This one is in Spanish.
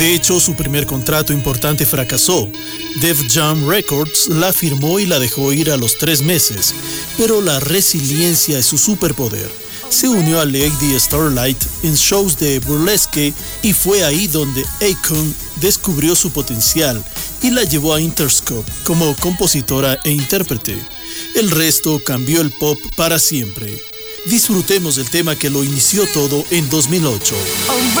De hecho, su primer contrato importante fracasó. Def Jam Records la firmó y la dejó ir a los 3 meses, pero la resiliencia es su superpoder. Se unió a Lady Starlight en shows de burlesque y fue ahí donde Akon descubrió su potencial y la llevó a Interscope como compositora e intérprete. El resto cambió el pop para siempre. Disfrutemos del tema que lo inició todo en 2008.